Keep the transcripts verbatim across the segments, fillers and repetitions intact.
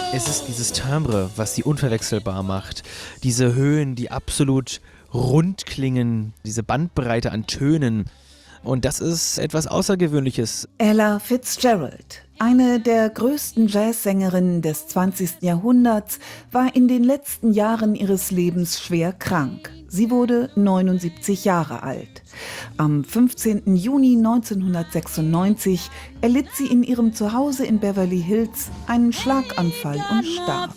Es ist dieses Timbre, was sie unverwechselbar macht. Diese Höhen, die absolut rund klingen, diese Bandbreite an Tönen. Und das ist etwas Außergewöhnliches. Ella Fitzgerald, eine der größten Jazzsängerinnen des zwanzigsten Jahrhunderts, war in den letzten Jahren ihres Lebens schwer krank. Sie wurde neunundsiebzig Jahre alt. Am fünfzehnten Juni neunzehnhundertsechsundneunzig erlitt sie in ihrem Zuhause in Beverly Hills einen Schlaganfall und starb.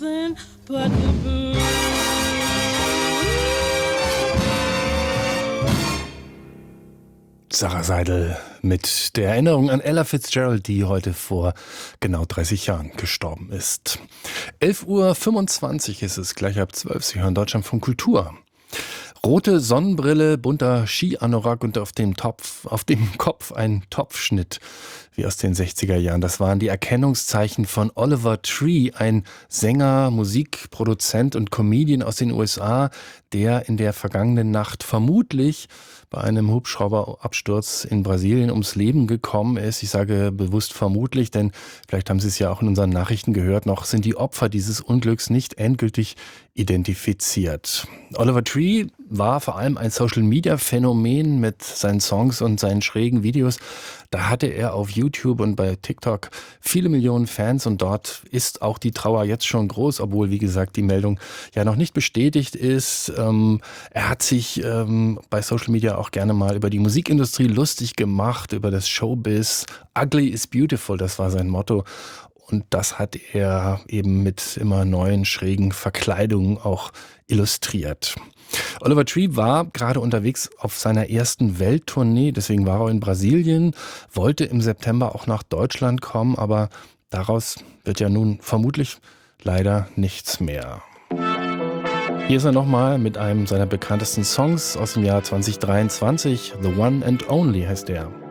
Sarah Seidel mit der Erinnerung an Ella Fitzgerald, die heute vor genau dreißig Jahren gestorben ist. elf Uhr fünfundzwanzig ist es, gleich ab zwölf. Sie hören Deutschlandfunk Kultur. Rote Sonnenbrille, bunter Ski-Anorak und auf dem Topf, auf dem Kopf ein Topfschnitt, wie aus den sechziger Jahren. Das waren die Erkennungszeichen von Oliver Tree, ein Sänger, Musikproduzent und Comedian aus den U S A, der in der vergangenen Nacht vermutlich bei einem Hubschrauberabsturz in Brasilien ums Leben gekommen ist. Ich sage bewusst vermutlich, denn vielleicht haben Sie es ja auch in unseren Nachrichten gehört, noch sind die Opfer dieses Unglücks nicht endgültig identifiziert. Oliver Tree war vor allem ein Social-Media-Phänomen mit seinen Songs und seinen schrägen Videos. Da hatte er auf YouTube und bei TikTok viele Millionen Fans und dort ist auch die Trauer jetzt schon groß, obwohl, wie gesagt, die Meldung ja noch nicht bestätigt ist. Ähm, er hat sich ähm, bei Social Media auch gerne mal über die Musikindustrie lustig gemacht, über das Showbiz. Ugly is beautiful, das war sein Motto. Und das hat er eben mit immer neuen, schrägen Verkleidungen auch illustriert. Oliver Tree war gerade unterwegs auf seiner ersten Welttournee, deswegen war er in Brasilien, wollte im September auch nach Deutschland kommen, aber daraus wird ja nun vermutlich leider nichts mehr. Hier ist er nochmal mit einem seiner bekanntesten Songs aus dem Jahr zwanzig dreiundzwanzig, The One and Only heißt er.